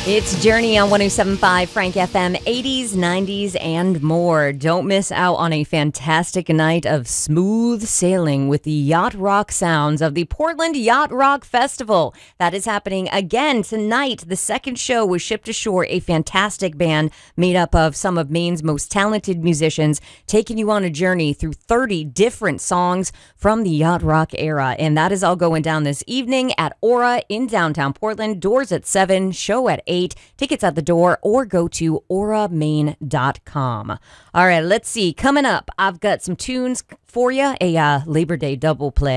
It's Journey on 107.5 Frank FM, 80s, 90s, and more. Don't miss out on a fantastic night of smooth sailing with the yacht rock sounds of the Portland Yacht Rock Festival. That is happening again tonight. The second show was Shipped Ashore, a fantastic band made up of some of Maine's most talented musicians, taking you on a journey through 30 different songs from the yacht rock era. And that is all going down this evening at Aura in downtown Portland. Doors at 7, show at 8. Tickets at the door, or go to auramaine.com. All right, let's see. Coming up, I've got some tunes for you, a Labor Day double play.